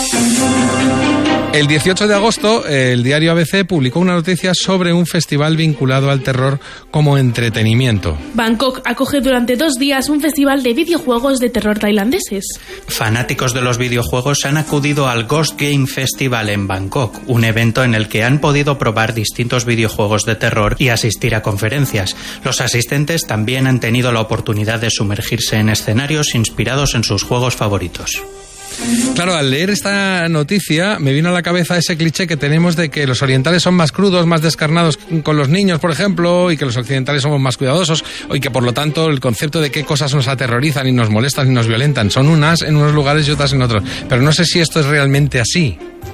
El 18 de agosto, el diario ABC publicó una noticia sobre un festival vinculado al terror como entretenimiento. Bangkok acoge durante 2 días un festival de videojuegos de terror tailandeses. Fanáticos de los videojuegos han acudido al Ghost Game Festival en Bangkok, un evento en el que han podido probar distintos videojuegos de terror y asistir a conferencias. Los asistentes también han tenido la oportunidad de sumergirse en escenarios inspirados en sus juegos favoritos. Claro, al leer esta noticia me vino a la cabeza ese cliché que tenemos de que los orientales son más crudos, más descarnados con los niños, por ejemplo, y que los occidentales somos más cuidadosos, y que por lo tanto el concepto de qué cosas nos aterrorizan y nos molestan y nos violentan son unas en unos lugares y otras en otros. Pero no sé si esto es realmente así.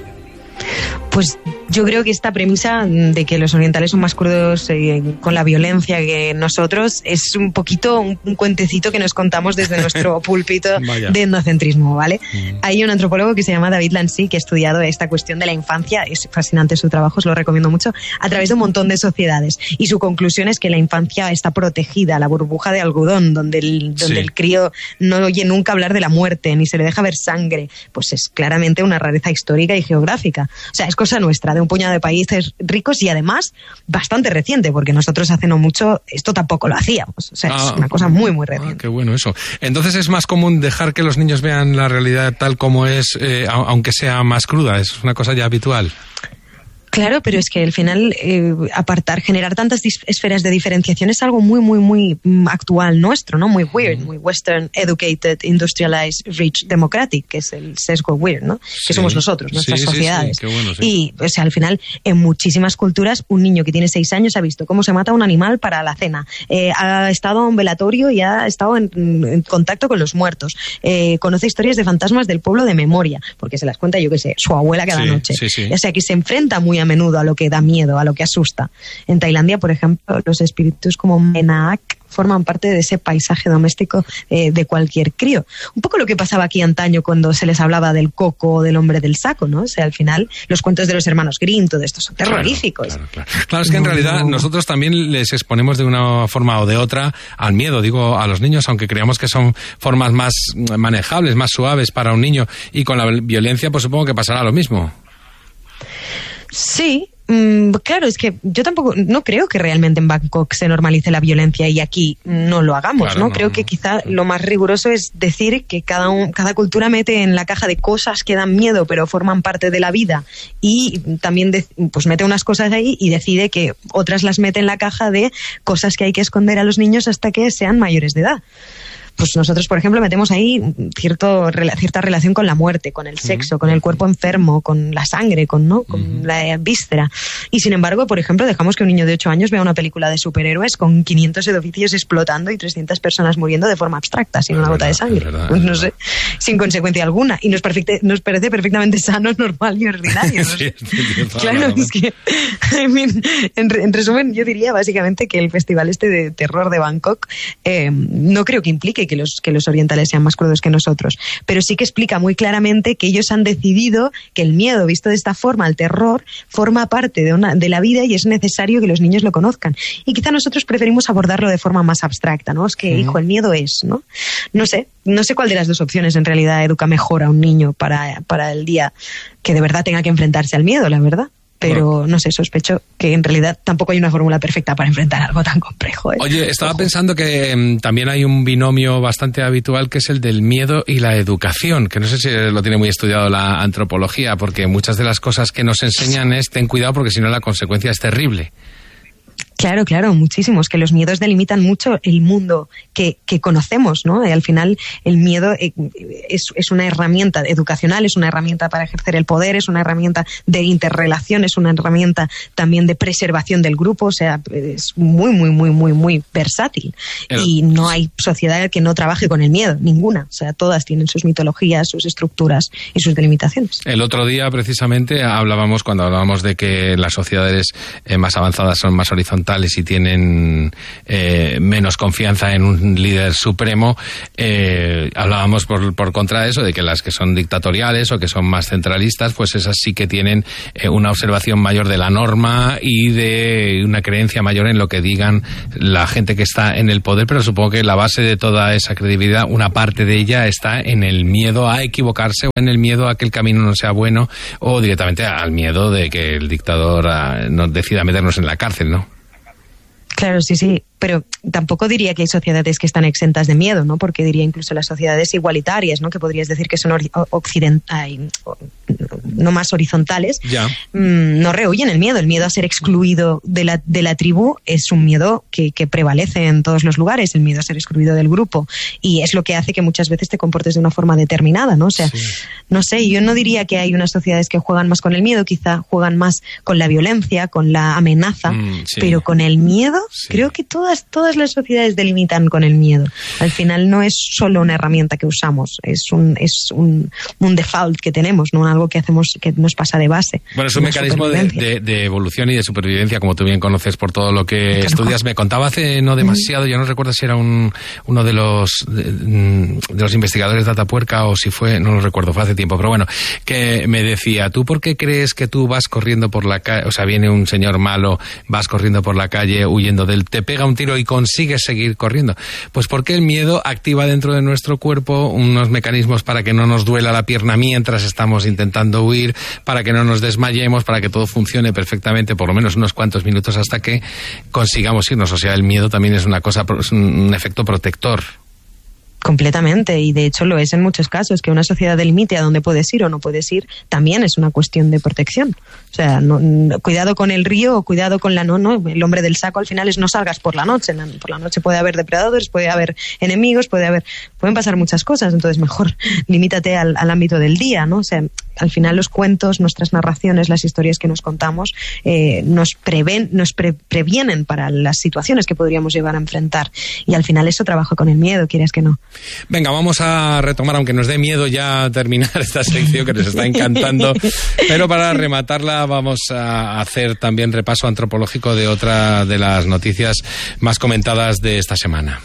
Pues yo creo que esta premisa de que los orientales son más crudos con la violencia que nosotros es un poquito un cuentecito que nos contamos desde nuestro púlpito de etnocentrismo, ¿vale? Hay un antropólogo que se llama David Lancy que ha estudiado esta cuestión de la infancia, es fascinante su trabajo, os lo recomiendo mucho, a través de un montón de sociedades, y su conclusión es que la infancia está protegida, la burbuja de algodón, donde el crío no oye nunca hablar de la muerte, ni se le deja ver sangre, pues es claramente una rareza histórica y geográfica. O sea, es cosa nuestra, de un puñado de países ricos, y además bastante reciente, porque nosotros hace no mucho esto tampoco lo hacíamos. O sea, es una cosa muy, muy reciente. Qué bueno eso. Entonces es más común dejar que los niños vean la realidad tal como es, aunque sea más cruda. Es una cosa ya habitual. Claro, pero es que al final generar tantas esferas de diferenciación es algo muy, muy, muy actual nuestro, ¿no? Muy weird, muy Western, educated, industrialized, rich, democratic, que es el sesgo weird, ¿no? Que somos nosotros, nuestras sociedades. Qué bueno, Y, o sea, al final, en muchísimas culturas, un niño que tiene 6 años ha visto cómo se mata un animal para la cena, ha estado en un velatorio y ha estado en contacto con los muertos, conoce historias de fantasmas del pueblo de memoria, porque se las cuenta, yo qué sé, su abuela cada noche. O sea, que se enfrenta muy a menudo a lo que da miedo, a lo que asusta. En Tailandia, por ejemplo, los espíritus como Menaak forman parte de ese paisaje doméstico de cualquier crío. Un poco lo que pasaba aquí antaño cuando se les hablaba del coco o del hombre del saco, ¿no? O sea, al final, los cuentos de los hermanos Grimm, todo esto son terroríficos. Claro, es que en realidad nosotros también les exponemos de una forma o de otra al miedo, digo, a los niños, aunque creamos que son formas más manejables, más suaves para un niño, y con la violencia pues supongo que pasará lo mismo. Sí, claro, es que yo tampoco, no creo que realmente en Bangkok se normalice la violencia y aquí no lo hagamos, claro, ¿no? Creo que quizá lo más riguroso es decir que cada cultura mete en la caja de cosas que dan miedo pero forman parte de la vida, y también pues mete unas cosas ahí y decide que otras las mete en la caja de cosas que hay que esconder a los niños hasta que sean mayores de edad. Pues nosotros, por ejemplo, metemos ahí cierta relación con la muerte, con el sexo, con el cuerpo enfermo, con la sangre, con la víscera. Y sin embargo, por ejemplo, dejamos que un niño de 8 años vea una película de superhéroes con 500 edificios explotando y 300 personas muriendo de forma abstracta, sin una gota de sangre. No sé, sin consecuencia alguna. Y nos parece perfectamente sano, normal y ordinario. ¿No? Claro, es que, en resumen, yo diría básicamente que el festival de terror de Bangkok no creo que implique que los orientales sean más crudos que nosotros, pero sí que explica muy claramente que ellos han decidido que el miedo, visto de esta forma, el terror, forma parte de la vida y es necesario que los niños lo conozcan. Y quizá nosotros preferimos abordarlo de forma más abstracta, ¿no? Es que, hijo, el miedo es, ¿no? No sé cuál de las dos opciones en realidad educa mejor a un niño para el día que de verdad tenga que enfrentarse al miedo, la verdad. Pero no sé, sospecho que en realidad tampoco hay una fórmula perfecta para enfrentar algo tan complejo, ¿eh? Oye, estaba pensando que también hay un binomio bastante habitual que es el del miedo y la educación, que no sé si lo tiene muy estudiado la antropología, porque muchas de las cosas que nos enseñan es ten cuidado porque si no la consecuencia es terrible. Claro, muchísimos, que los miedos delimitan mucho el mundo que conocemos, ¿no? Y al final el miedo es una herramienta educacional, es una herramienta para ejercer el poder, es una herramienta de interrelación, es una herramienta también de preservación del grupo, o sea, es muy, muy, muy, muy, muy versátil. Y no hay sociedad que no trabaje con el miedo, ninguna. O sea, todas tienen sus mitologías, sus estructuras y sus delimitaciones. El otro día, precisamente, cuando hablábamos de que las sociedades más avanzadas son más horizontales, horizontales y tienen menos confianza en un líder supremo. Hablábamos por contra de eso, de que las que son dictatoriales o que son más centralistas, pues esas sí que tienen una observación mayor de la norma y de una creencia mayor en lo que digan la gente que está en el poder, pero supongo que la base de toda esa credibilidad, una parte de ella está en el miedo a equivocarse o en el miedo a que el camino no sea bueno, o directamente al miedo de que el dictador nos decida meternos en la cárcel, ¿no? Claro, sí, pero tampoco diría que hay sociedades que están exentas de miedo, ¿no? Porque diría incluso las sociedades igualitarias, ¿no? Que podrías decir que son no más horizontales, no rehuyen el miedo a ser excluido de la tribu es un miedo que prevalece en todos los lugares, el miedo a ser excluido del grupo, y es lo que hace que muchas veces te comportes de una forma determinada, ¿no? O sea, no sé, yo no diría que hay unas sociedades que juegan más con el miedo, quizá juegan más con la violencia, con la amenaza, pero con el miedo, creo que todas las sociedades delimitan con el miedo. Al final no es solo una herramienta que usamos, es un default que tenemos, no algo que hacemos que nos pasa de base. Bueno, es un mecanismo de evolución y de supervivencia, como tú bien conoces por todo lo que estudias. Me contaba hace no demasiado, yo no recuerdo si era uno de los investigadores de Atapuerca o si fue, no lo recuerdo, fue hace tiempo, pero bueno, que me decía, ¿tú por qué crees que tú vas corriendo por la calle, o sea, viene un señor malo, vas corriendo por la calle huyendo del, te pega un tiro y consigues seguir corriendo? Pues porque el miedo activa dentro de nuestro cuerpo unos mecanismos para que no nos duela la pierna mientras estamos intentando huir, para que no nos desmayemos, para que todo funcione perfectamente, por lo menos unos cuantos minutos hasta que consigamos irnos. O sea, el miedo también es es un efecto protector. Completamente, y de hecho lo es en muchos casos, que una sociedad delimite a dónde puedes ir o no puedes ir, también es una cuestión de protección. O sea, cuidado con el río o cuidado con el hombre del saco al final es no salgas por la noche. Por la noche puede haber depredadores, puede haber enemigos, pueden pasar muchas cosas, entonces mejor limítate al ámbito del día, ¿no? O sea, al final los cuentos, nuestras narraciones, las historias que nos contamos nos previenen para las situaciones que podríamos llevar a enfrentar, y al final eso trabaja con el miedo, quieras que no. Venga, vamos a retomar, aunque nos dé miedo ya terminar esta sección que nos está encantando, pero para rematarla vamos a hacer también repaso antropológico de otra de las noticias más comentadas de esta semana.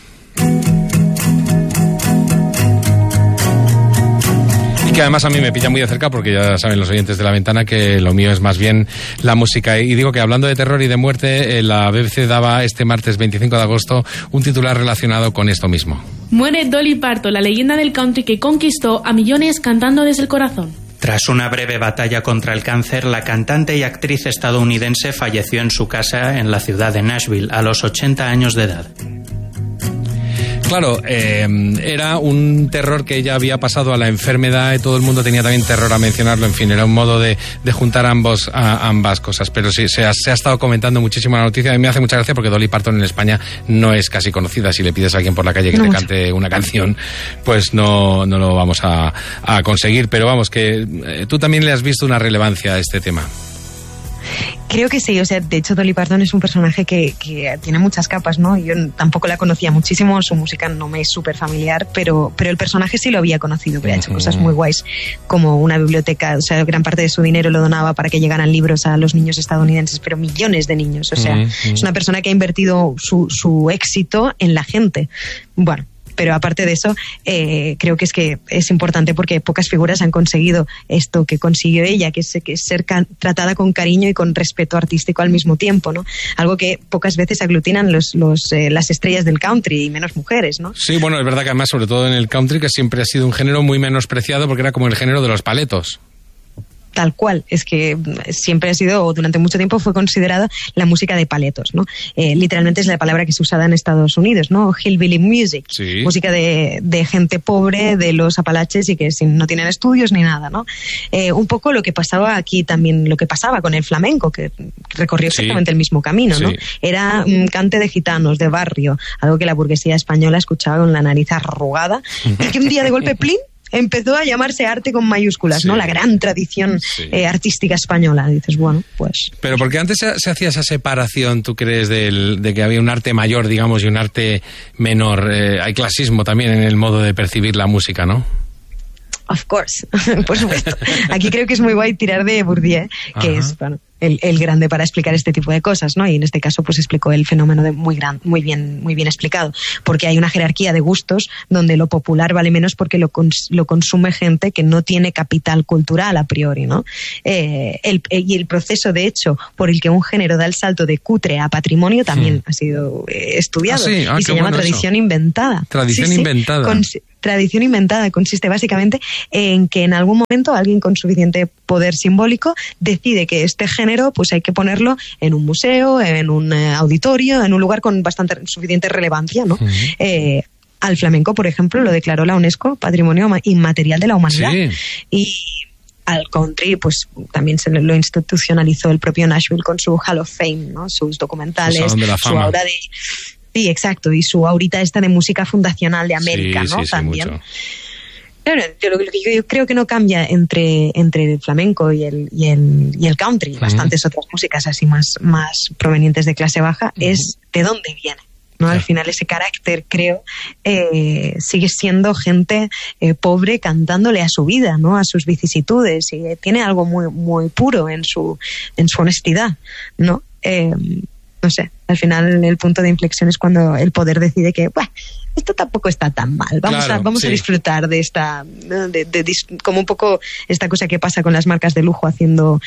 Y que además a mí me pilla muy de cerca porque ya saben los oyentes de La Ventana que lo mío es más bien la música. Y digo que hablando de terror y de muerte, la BBC daba este martes 25 de agosto un titular relacionado con esto mismo. Muere Dolly Parton, la leyenda del country que conquistó a millones cantando desde el corazón. Tras una breve batalla contra el cáncer, la cantante y actriz estadounidense falleció en su casa en la ciudad de Nashville a los 80 años de edad. Claro, era un terror que ella había pasado a la enfermedad y todo el mundo tenía también terror a mencionarlo. En fin, era un modo de juntar ambas cosas. Pero sí, se ha estado comentando muchísimo la noticia. A mí me hace mucha gracia porque Dolly Parton en España no es casi conocida. Si le pides a alguien por la calle que te cante una canción, pues no lo vamos a conseguir. Pero vamos, que tú también le has visto una relevancia a este tema. Creo que sí, o sea, de hecho Dolly Parton es un personaje que tiene muchas capas, ¿no? Yo tampoco la conocía muchísimo, su música no me es súper familiar, pero el personaje sí lo había conocido, que ha hecho cosas muy guays, como una biblioteca, o sea, gran parte de su dinero lo donaba para que llegaran libros a los niños estadounidenses, pero millones de niños, o sea, es una persona que ha invertido su éxito en la gente. Bueno, pero aparte de eso, creo que es importante porque pocas figuras han conseguido esto que consiguió ella, que es ser tratada con cariño y con respeto artístico al mismo tiempo, ¿no? Algo que pocas veces aglutinan las estrellas del country y menos mujeres, ¿no? Sí, bueno, es verdad que además, sobre todo en el country, que siempre ha sido un género muy menospreciado porque era como el género de los paletos. Tal cual, es que siempre ha sido, o durante mucho tiempo fue considerada la música de paletos, ¿no? Literalmente es la palabra que se usaba en Estados Unidos, ¿no? Hillbilly music, sí. Música de gente pobre de los Apalaches y que no tienen estudios ni nada, ¿no? Un poco lo que pasaba aquí también, lo que pasaba con el flamenco, que recorrió exactamente el mismo camino, ¿no? Era un cante de gitanos, de barrio, algo que la burguesía española escuchaba con la nariz arrugada, y que un día de golpe, ¡plin!, empezó a llamarse arte con mayúsculas, ¿no? La gran tradición artística española. Dices, bueno, pues... Pero porque antes se hacía esa separación, ¿tú crees, de que había un arte mayor, digamos, y un arte menor? Hay clasismo también en el modo de percibir la música, ¿no? Of course, por supuesto. Aquí creo que es muy guay tirar de Bourdieu, que es, bueno, el grande para explicar este tipo de cosas, ¿no? Y en este caso pues explicó el fenómeno muy bien explicado, porque hay una jerarquía de gustos donde lo popular vale menos porque lo consume gente que no tiene capital cultural a priori, ¿no? Y el proceso, de hecho, por el que un género da el salto de cutre a patrimonio también ha sido estudiado. Y se llama tradición inventada. Tradición inventada. Tradición inventada consiste básicamente en que en algún momento alguien con suficiente poder simbólico decide que este género pues hay que ponerlo en un museo, en un auditorio, en un lugar con suficiente relevancia, ¿no? Al flamenco, por ejemplo, lo declaró la UNESCO Patrimonio Inmaterial de la Humanidad. Sí. Y al country, pues también se lo institucionalizó el propio Nashville con su Hall of Fame, ¿no? Sus documentales, su aura de... Sí, exacto, y su aurita esta de música fundacional de América, ¿no? También. Mucho. Claro, yo creo que no cambia entre el flamenco y el country, bastantes otras músicas así más provenientes de clase baja, es de dónde viene, ¿no? Al final ese carácter, creo, sigue siendo gente pobre cantándole a su vida, ¿no? A sus vicisitudes, y tiene algo muy, muy puro en su honestidad, ¿no? No sé, al final el punto de inflexión es cuando el poder decide que, bueno, esto tampoco está tan mal, vamos a disfrutar de esta, como un poco esta cosa que pasa con las marcas de lujo haciendo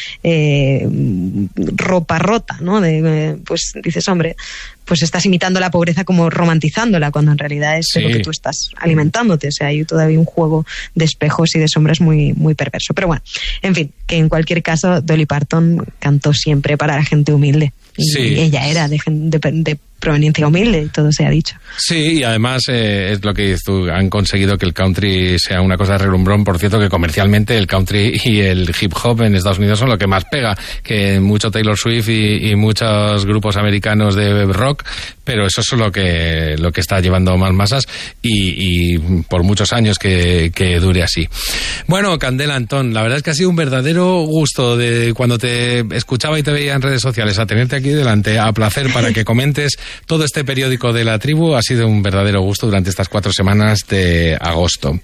ropa rota, ¿no? Pues dices, hombre, pues estás imitando la pobreza como romantizándola, cuando en realidad es lo que tú estás alimentándote. O sea, hay todavía un juego de espejos y de sombras muy, muy perverso. Pero bueno, en fin, que en cualquier caso Dolly Parton cantó siempre para la gente humilde. Y ella era de proveniencia humilde, todo se ha dicho. Sí, y además es lo que dices tú, han conseguido que el country sea una cosa de relumbrón. Por cierto, que comercialmente el country y el hip hop en Estados Unidos son lo que más pega, que mucho Taylor Swift y muchos grupos americanos de rock, pero eso es lo que está llevando más masas y por muchos años que dure así. Bueno, Candela Antón, la verdad es que ha sido un verdadero gusto de cuando te escuchaba y te veía en redes sociales a tenerte aquí delante, a placer para que comentes todo este periódico de la tribu. Ha sido un verdadero gusto durante estas 4 semanas de agosto.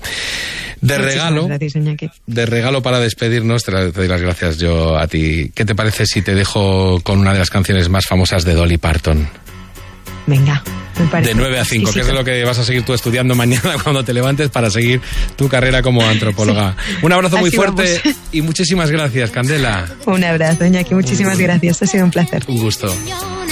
De regalo para despedirnos, te doy las gracias yo a ti. ¿Qué te parece si te dejo con una de las canciones más famosas de Dolly Parton? Venga, me parece. De 9 a 5, que es lo que vas a seguir tú estudiando mañana cuando te levantes para seguir tu carrera como antropóloga. Un abrazo muy fuerte y muchísimas gracias, Candela. Un abrazo, Iñaki, muchísimas gracias. Ha sido un placer. Un gusto.